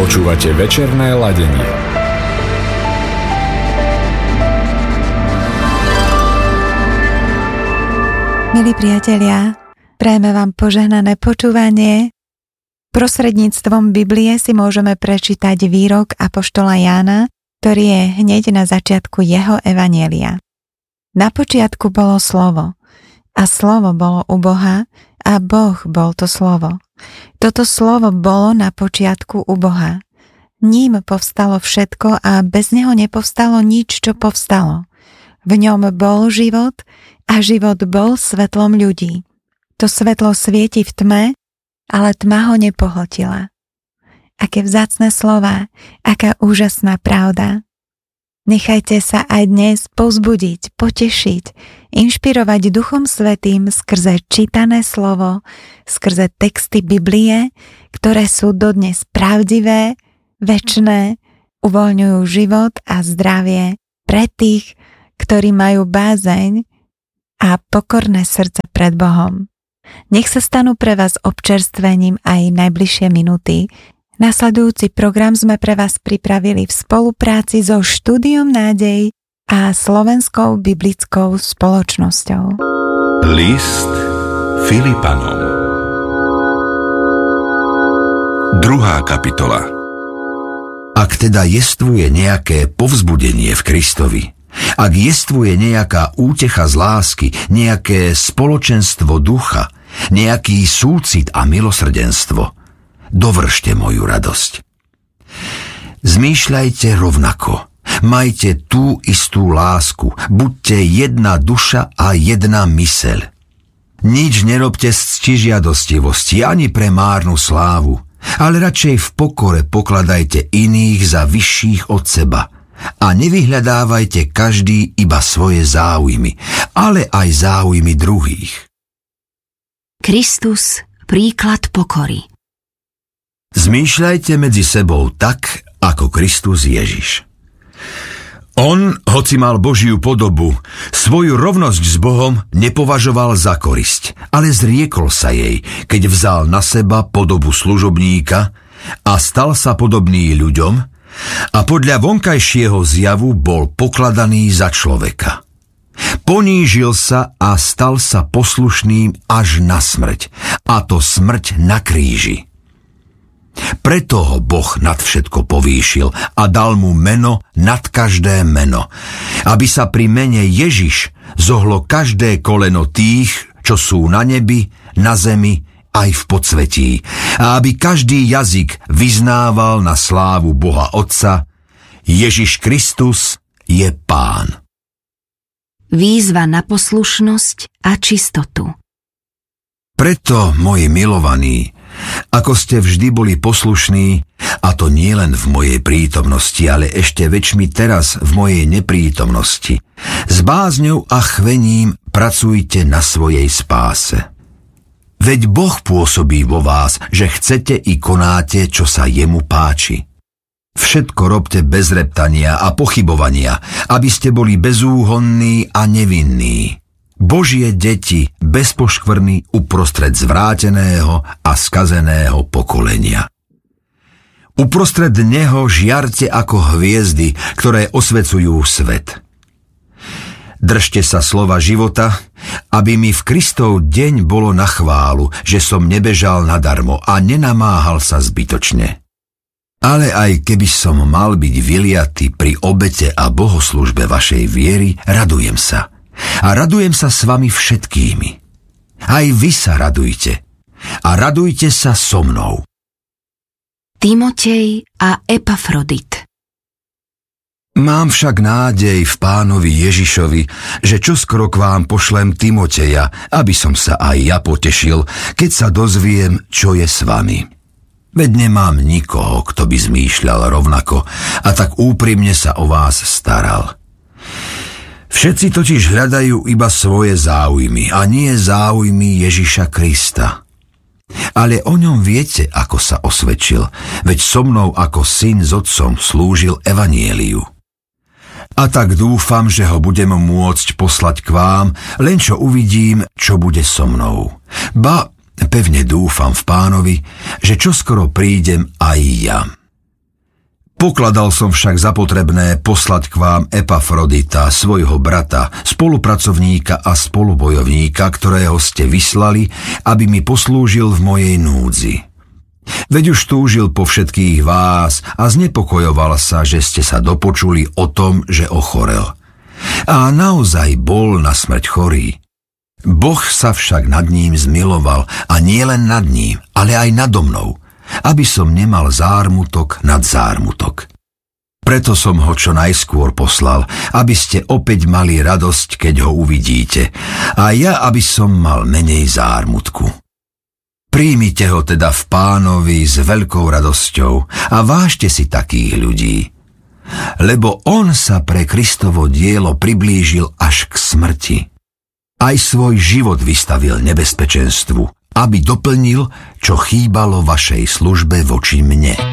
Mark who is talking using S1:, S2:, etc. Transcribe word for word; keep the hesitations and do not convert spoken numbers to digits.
S1: Počúvate večerné ladenie.
S2: Milí priatelia, prajeme vám požehnané počúvanie. Prostredníctvom Biblie si môžeme prečítať výrok apoštola Jána, ktorý je hneď na začiatku jeho evanjelia. Na počiatku bolo slovo, a slovo bolo u Boha, a Boh bol to slovo. Toto slovo bolo na počiatku u Boha. Ním povstalo všetko a bez neho nepovstalo nič, čo povstalo. V ňom bol život a život bol svetlom ľudí. To svetlo svieti v tme, ale tma ho nepohltila. Aké vzácne slová, aká úžasná pravda. Nechajte sa aj dnes povzbudiť, potešiť, inšpirovať Duchom Svätým skrze čítané slovo, skrze texty Biblie, ktoré sú dodnes pravdivé, večné, uvoľňujú život a zdravie pre tých, ktorí majú bázeň a pokorné srdce pred Bohom. Nech sa stanú pre vás občerstvením aj najbližšie minúty. Nasledujúci program sme pre vás pripravili v spolupráci so Štúdiom Nádej a Slovenskou biblickou spoločnosťou.
S3: List Filipanom. Druhá kapitola. Ak teda jestvuje nejaké povzbudenie v Kristovi, ak jestvuje nejaká útecha z lásky, nejaké spoločenstvo ducha, nejaký súcit a milosrdenstvo, dovršte moju radosť. Zmýšľajte rovnako, majte tú istú lásku, buďte jedna duša a jedna myseľ. Nič nerobte z ctižiadostivosti ani pre márnu slávu, ale radšej v pokore pokladajte iných za vyšších od seba a nevyhľadávajte každý iba svoje záujmy, ale aj záujmy druhých.
S4: Kristus, príklad pokory.
S3: Zmýšľajte medzi sebou tak, ako Kristus Ježiš. On, hoci mal Božiu podobu, svoju rovnosť s Bohom nepovažoval za korisť, ale zriekol sa jej, keď vzal na seba podobu služobníka a stal sa podobný ľuďom a podľa vonkajšieho zjavu bol pokladaný za človeka. Ponížil sa a stal sa poslušným až na smrť, a to smrť na kríži. Preto ho Boh nad všetko povýšil a dal mu meno nad každé meno, aby sa pri mene Ježiš zohlo každé koleno tých, čo sú na nebi, na zemi, aj v podsvetí, a aby každý jazyk vyznával na slávu Boha Otca: Ježiš Kristus je Pán.
S4: Výzva na poslušnosť a čistotu.
S3: Preto, moji milovaní, ako ste vždy boli poslušní, a to nie len v mojej prítomnosti, ale ešte väčšmi teraz v mojej neprítomnosti, s bázňou a chvením pracujte na svojej spáse. Veď Boh pôsobí vo vás, že chcete i konáte, čo sa jemu páči. Všetko robte bez reptania a pochybovania, aby ste boli bezúhonní a nevinní. Božie deti bez poškvrny uprostred zvráteného a skazeného pokolenia. Uprostred neho žiarte ako hviezdy, ktoré osvecujú svet. Držte sa slova života, aby mi v Kristov deň bolo na chválu, že som nebežal nadarmo a nenamáhal sa zbytočne. Ale aj keby som mal byť vyliaty pri obete a bohoslužbe vašej viery, radujem sa. A radujem sa s vami všetkými. Aj vy sa radujte. A radujte sa so mnou.
S4: Timotej a Epafrodit.
S3: Mám však nádej v Pánovi Ježišovi, že čoskoro k vám pošlem Timoteja, aby som sa aj ja potešil, keď sa dozviem, čo je s vami. Veď nemám nikoho, kto by zmýšľal rovnako a tak úprimne sa o vás staral. Všetci totiž hľadajú iba svoje záujmy a nie záujmy Ježiša Krista. Ale o ňom viete, ako sa osvedčil, veď so mnou ako syn s otcom slúžil evanjeliu. A tak dúfam, že ho budem môcť poslať k vám, len čo uvidím, čo bude so mnou. Ba, pevne dúfam v Pánovi, že čoskoro prídem aj ja. Pokladal som však za potrebné poslať k vám Epafrodita, svojho brata, spolupracovníka a spolubojovníka, ktorého ste vyslali, aby mi poslúžil v mojej núdzi. Veď už túžil po všetkých vás a znepokojoval sa, že ste sa dopočuli o tom, že ochorel. A naozaj bol na smrť chorý. Boh sa však nad ním zmiloval, a nie len nad ním, ale aj nado mnou, aby som nemal zármutok nad zármutok. Preto som ho čo najskôr poslal, aby ste opäť mali radosť, keď ho uvidíte, a ja, aby som mal menej zármutku. Príjmite ho teda v Pánovi s veľkou radosťou a vážte si takých ľudí, lebo on sa pre Kristovo dielo priblížil až k smrti. Aj svoj život vystavil nebezpečenstvu, aby doplnil, čo chýbalo vašej službe voči mne.